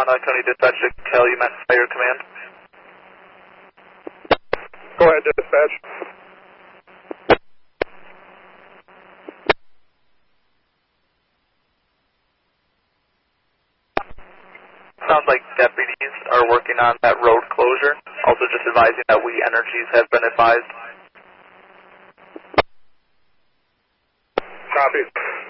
Pontotoc County Dispatch to Calumet Fire Command. Go ahead, dispatch. Sounds like deputies are working on that road closure. Also just advising that We Energies have been advised. Copy.